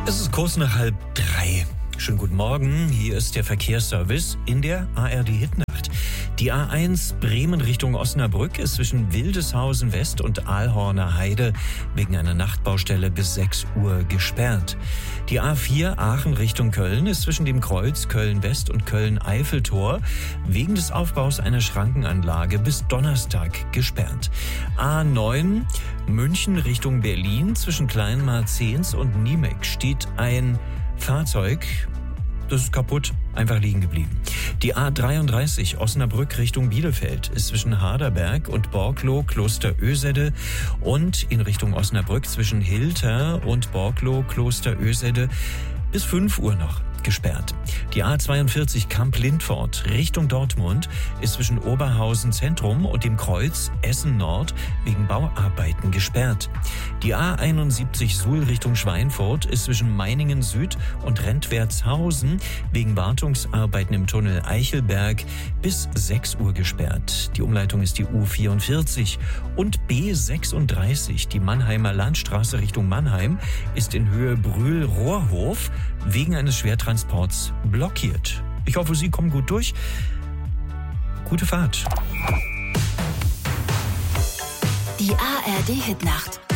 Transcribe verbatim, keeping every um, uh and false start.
Es ist kurz nach halb drei. Schönen guten Morgen, hier ist der Verkehrsservice in der A R D Hitnacht. Die A eins Bremen Richtung Osnabrück ist zwischen Wildeshausen West und Aalhorner Heide wegen einer Nachtbaustelle bis sechs Uhr gesperrt. Die A vier Aachen Richtung Köln ist zwischen dem Kreuz Köln West und Köln Eiffeltor wegen des Aufbaus einer Schrankenanlage bis Donnerstag gesperrt. A neun München Richtung Berlin zwischen Kleinmarzens und Niemek steht ein Fahrzeug, das ist kaputt, einfach liegen geblieben. Die A dreiunddreißig Osnabrück Richtung Bielefeld ist zwischen Harderberg und Borglo Kloster Ösede und in Richtung Osnabrück zwischen Hilter und Borglo Kloster Ösede bis fünf Uhr noch gesperrt. Die A zweiundvierzig Kamp-Lindfort Richtung Dortmund ist zwischen Oberhausen Zentrum und dem Kreuz Essen Nord wegen Bauarbeiten gesperrt. Die A einundsiebzig Suhl Richtung Schweinfurt ist zwischen Meiningen Süd und Rentwertshausen wegen Wartungsarbeiten im Tunnel Eichelberg bis sechs Uhr gesperrt. Die Umleitung ist die U vierundvierzig und B sechsunddreißig, die Mannheimer Landstraße Richtung Mannheim, ist in Höhe Brühl-Rohrhof wegen eines Schwertransports blockiert. Ich hoffe, Sie kommen gut durch. Gute Fahrt. Die A R D Hitnacht.